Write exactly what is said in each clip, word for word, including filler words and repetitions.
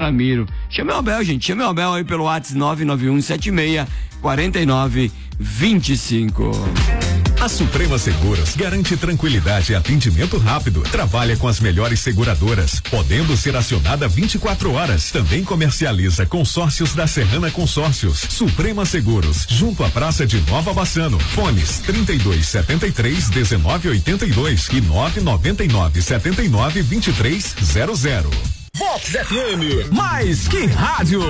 Ramiro. Chame o Abel, gente. Chame o Abel aí pelo WhatsApp nove nove um sete seis quatro nove dois cinco. A Suprema Seguros garante tranquilidade e atendimento rápido. Trabalha com as melhores seguradoras, podendo ser acionada vinte e quatro horas. Também comercializa consórcios da Serrana Consórcios. Suprema Seguros, junto à Praça de Nova Bassano. Fones trinta e dois setenta e três dezenove oitenta e dois e nove noventa e nove setenta e nove vinte e três zero zero. Vox F M, mais que rádio.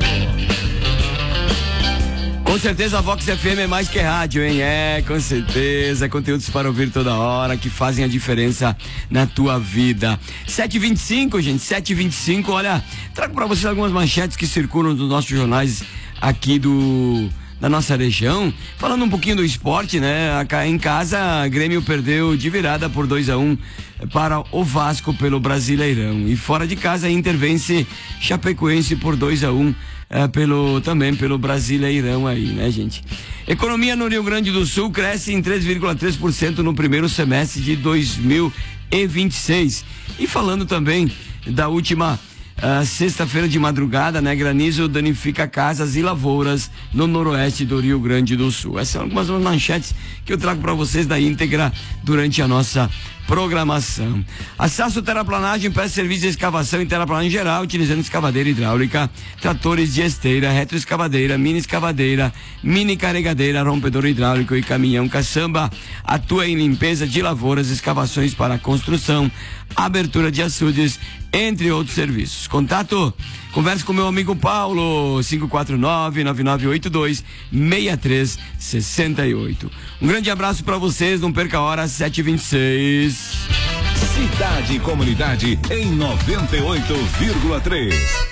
Com certeza a Vox F M é mais que rádio, hein? É, com certeza, conteúdos para ouvir toda hora, que fazem a diferença na tua vida. sete e vinte e cinco, gente, sete e vinte e cinco, olha, trago para vocês algumas manchetes que circulam nos nossos jornais aqui do... da nossa região, falando um pouquinho do esporte, né? Em casa, Grêmio perdeu de virada por dois a um para o Vasco pelo Brasileirão. E fora de casa, Inter vence Chapecoense por dois a um é, pelo, também pelo Brasileirão aí, né, gente? Economia no Rio Grande do Sul cresce em três vírgula três por cento no primeiro semestre de dois mil e vinte e seis. E falando também da última Uh, sexta-feira de madrugada, né? Granizo danifica casas e lavouras no noroeste do Rio Grande do Sul. Essas são algumas manchetes que eu trago para vocês da íntegra durante a nossa programação. A Sasso Terraplanagem presta serviço de escavação e terraplanagem geral, utilizando escavadeira hidráulica, tratores de esteira, retroescavadeira, mini escavadeira, mini carregadeira, rompedor hidráulico e caminhão caçamba. Atua em limpeza de lavouras, escavações para construção, abertura de açudes, entre outros serviços. Contato, converse com meu amigo Paulo, cinco quatro nove, nove nove oito dois, seis três seis oito. Um grande abraço para vocês, não perca a hora, sete e vinte e seis. Cidade e Comunidade em noventa e oito vírgula três.